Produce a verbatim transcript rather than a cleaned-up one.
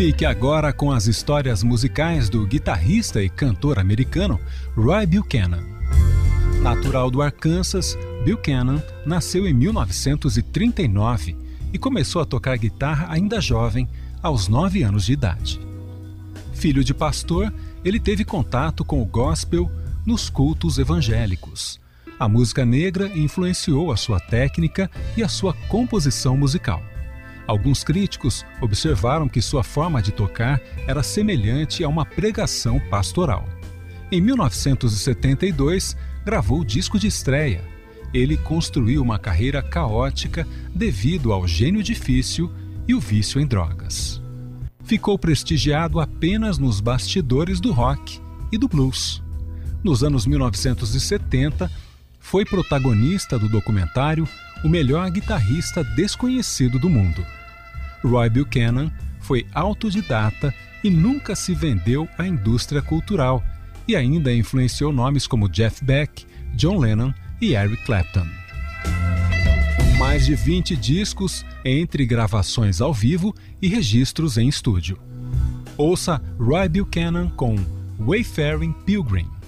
Fique agora com as histórias musicais do guitarrista e cantor americano Roy Buchanan. Natural do Arkansas, Buchanan nasceu em mil novecentos e trinta e nove e começou a tocar guitarra ainda jovem, aos nove anos de idade. Filho de pastor, ele teve contato com o gospel nos cultos evangélicos. A música negra influenciou a sua técnica e a sua composição musical. Alguns críticos observaram que sua forma de tocar era semelhante a uma pregação pastoral. Em mil novecentos e setenta e dois, gravou o disco de estreia. Ele construiu uma carreira caótica devido ao gênio difícil e o vício em drogas. Ficou prestigiado apenas nos bastidores do rock e do blues. Nos anos mil novecentos e setenta, foi protagonista do documentário O Melhor Guitarrista Desconhecido do Mundo. Roy Buchanan foi autodidata e nunca se vendeu à indústria cultural, e ainda influenciou nomes como Jeff Beck, John Lennon e Eric Clapton. Mais de vinte discos entre gravações ao vivo e registros em estúdio. Ouça Roy Buchanan com Wayfaring Pilgrim.